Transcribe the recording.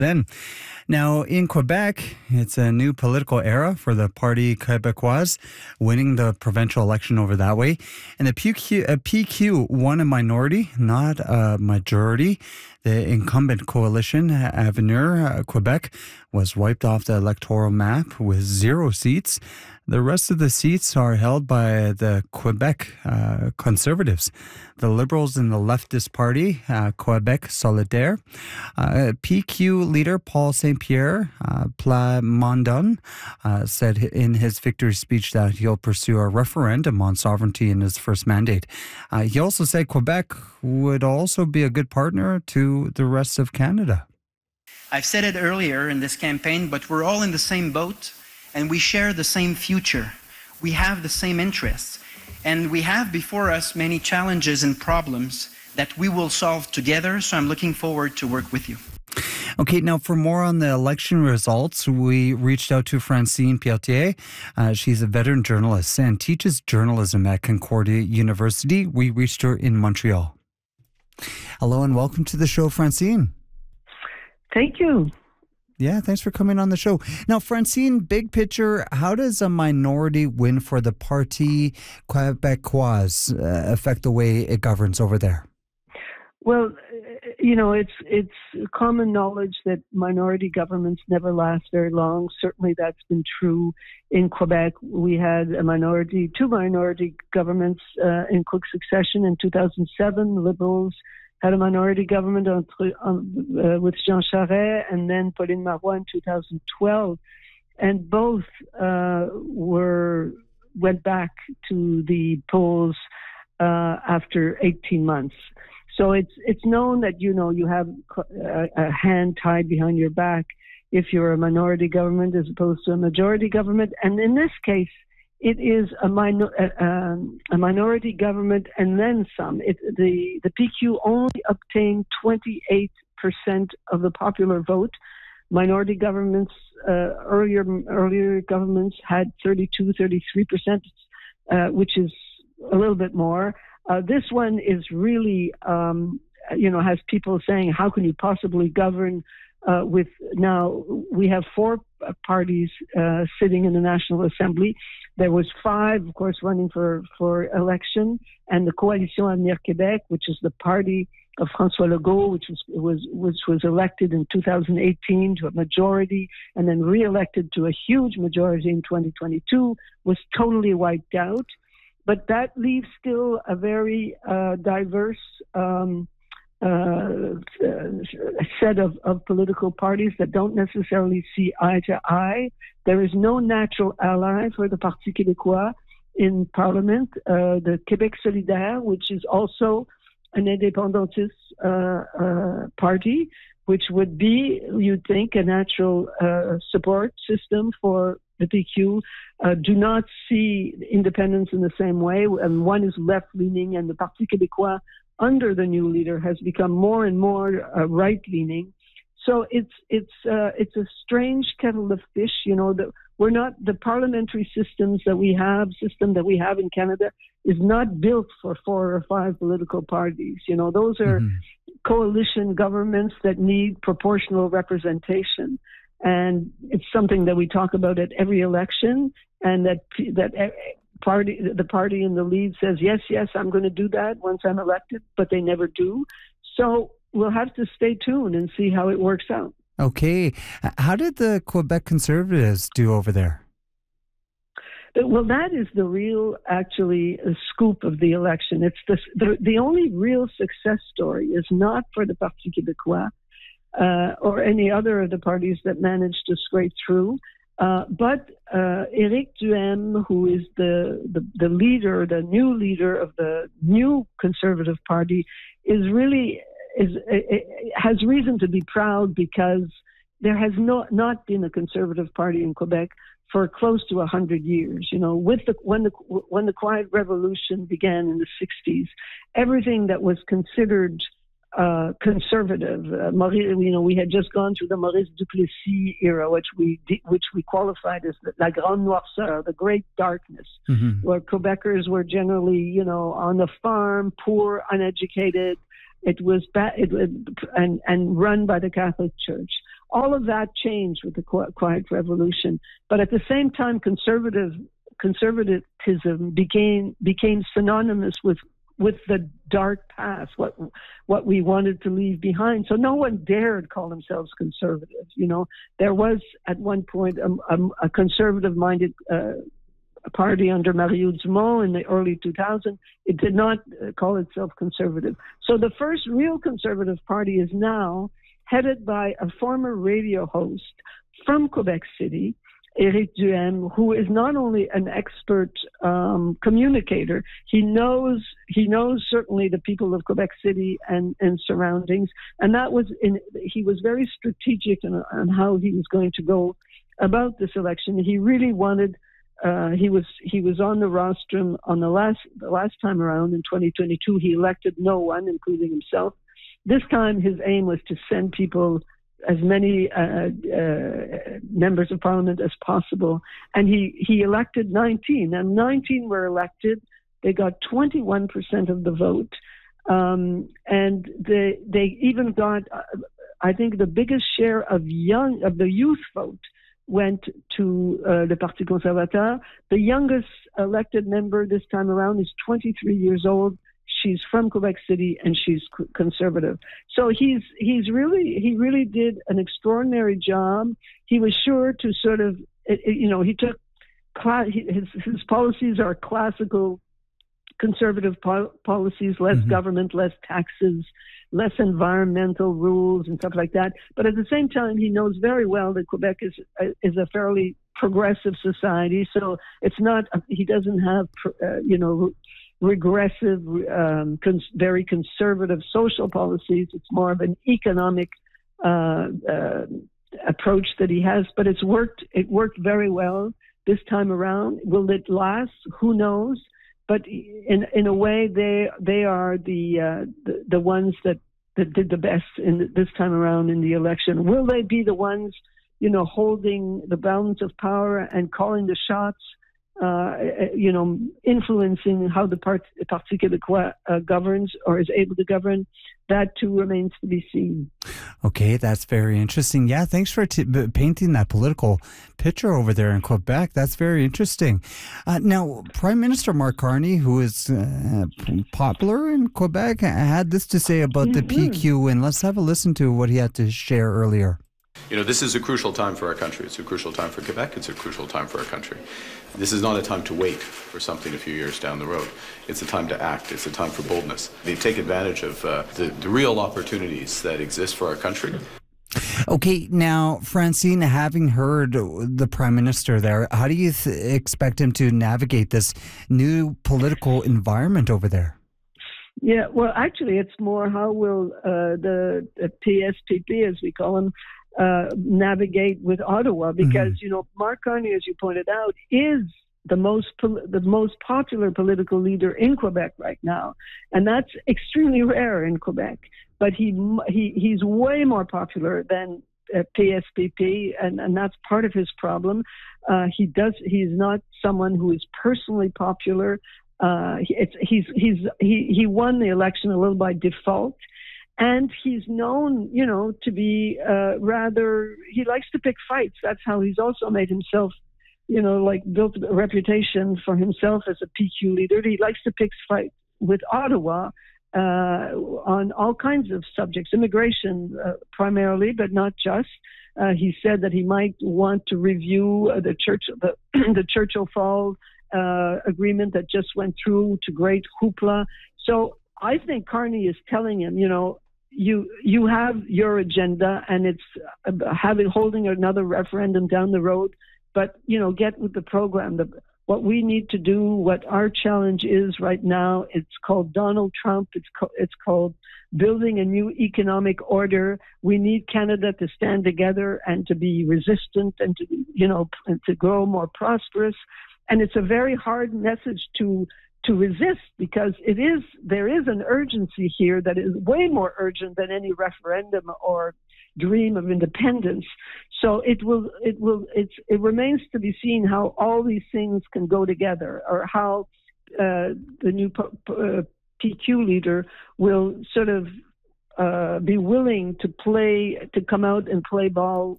then. Now, in Quebec, it's a new political era for the Parti Québécois, winning the provincial election over that way. And the PQ won a minority, not a majority. The incumbent coalition, Avenir Quebec, was wiped off the electoral map with 0 seats. The rest of the seats are held by the Quebec Conservatives, the Liberals in the leftist party, Quebec Solidaire. PQ leader Paul Saint-Pierre Plamondon said in his victory speech that he'll pursue a referendum on sovereignty in his first mandate. He also said Quebec would also be a good partner to the rest of Canada. I've said it earlier in this campaign, but we're all in the same boat and we share the same future. We have the same interests and we have before us many challenges and problems that we will solve together. So I'm looking forward to work with you. Okay, now for more on the election results, we reached out to Francine Pelletier. She's a veteran journalist and teaches journalism at Concordia University. We reached her in Montreal. Hello and welcome to the show, Francine. Thank you. Yeah, thanks for coming on the show. Now, Francine, big picture, how does a minority win for the Parti Québécois affect the way it governs over there? Well, it's common knowledge that minority governments never last very long. Certainly that's been true in Quebec. We had two minority governments in quick succession. In 2007, Liberals had a minority government with Jean Charest, and then Pauline Marois in 2012. And both went back to the polls after 18 months. So it's known that, you have a hand tied behind your back if you're a minority government as opposed to a majority government. And in this case, it is a minority government and then some. The PQ only obtained 28% of the popular vote. Minority governments, earlier governments had 33%, which is a little bit more. This one is really, has people saying, how can you possibly govern with now we have 4 parties sitting in the National Assembly. There was 5, of course, running for election, and the Coalition Avenir Québec, which is the party of François Legault, which was elected in 2018 to a majority and then re-elected to a huge majority in 2022, was totally wiped out. But that leaves still a very diverse set of political parties that don't necessarily see eye to eye. There is no natural ally for the Parti Québécois in Parliament. The Québec Solidaire, which is also an independentist party, which would be, you'd think, a natural support system for the PQ, do not see independence in the same way. And one is left-leaning, and the Parti Québécois, under the new leader, has become more and more right-leaning. So it's a strange kettle of fish. We're not, the parliamentary system that we have in Canada is not built for 4 or 5 political parties. Those are coalition governments that need proportional representation. And it's something that we talk about at every election, and the party in the lead says, yes, I'm going to do that once I'm elected, but they never do. So we'll have to stay tuned and see how it works out. Okay. How did the Quebec Conservatives do over there? Well, that is the real, actually, scoop of the election. It's the only real success story is not for the Parti Québécois or any other of the parties that managed to scrape through. But Éric Duhaime, who is the leader, the new leader of the new Conservative Party, has reason to be proud, because there has not been a Conservative Party in Quebec for close to 100 years. When the Quiet Revolution began in the 60s, everything that was considered conservative. We had just gone through the Maurice Duplessis era, which we qualified as la grande noirceur, the great darkness, where Quebecers were generally, on the farm, poor, uneducated. It was bad, and run by the Catholic Church. all of that changed with the Quiet Revolution. But at the same time, conservatism became synonymous with the dark past, what we wanted to leave behind. So no one dared call themselves conservative. There was at one point a conservative-minded party under Mario Dumont in the early 2000s. It did not call itself conservative. So the first real conservative party is now headed by a former radio host from Quebec City, Éric Duhaime, who is not only an expert communicator, he knows certainly the people of Quebec City and surroundings, and he was very strategic on how he was going to go about this election. He really wanted. He was on the rostrum on the last time around in 2022. He elected no one, including himself. This time, his aim was to send people, as many members of parliament as possible, and he elected 19, and 19 were elected. They got 21% of the vote, and they even got, I think, the biggest share of the youth vote went to the Parti Conservateur. The youngest elected member this time around is 23 years old. She's from Quebec City, and she's conservative. So he really did an extraordinary job. He was sure to sort of, he took his policies are classical conservative policies: less government, less taxes, less environmental rules, and stuff like that. But at the same time, he knows very well that Quebec is a fairly progressive society. So it's not, he doesn't have, regressive, very conservative social policies. It's more of an economic approach that he has. But it worked very well this time around. Will it last? Who knows? But in a way, they are the ones that did the best this time around in the election. Will they be the ones, holding the balance of power and calling the shots, influencing how the Parti Québécois governs or is able to govern? That too remains to be seen. Okay, that's very interesting. Yeah, thanks for painting that political picture over there in Quebec. That's very interesting. Now, Prime Minister Mark Carney, who is popular in Quebec, had this to say about the PQ, and let's have a listen to what he had to share earlier. This is a crucial time for our country. It's a crucial time for Quebec. It's a crucial time for our country. This is not a time to wait for something a few years down the road. It's a time to act. It's a time for boldness. They take advantage of the real opportunities that exist for our country. Okay, now, Francine, having heard the Prime Minister there, how do you expect him to navigate this new political environment over there? Yeah, well, actually, it's more how will the PSPP, as we call them, navigate with Ottawa, because Mark Carney, as you pointed out, is the most popular political leader in Quebec right now, and that's extremely rare in Quebec. But he's way more popular than PSPP, and that's part of his problem. He's not someone who is personally popular. He won the election a little by default. And he's known, to be he likes to pick fights. That's how he's also made himself, built a reputation for himself as a PQ leader. He likes to pick fights with Ottawa on all kinds of subjects, immigration primarily, but not just. He said that he might want to review the Churchill Falls agreement that just went through to great hoopla. So I think Carney is telling him, you have your agenda, and it's holding another referendum down the road, but get with the program. What we need to do, what our challenge is right now, it's called Donald Trump. It's called building a new economic order. We need Canada to stand together and to be resistant and to grow more prosperous. And it's a very hard message to resist, because there is an urgency here that is way more urgent than any referendum or dream of independence. So it remains to be seen how all these things can go together, or how the new PQ leader will sort of be willing to come out and play ball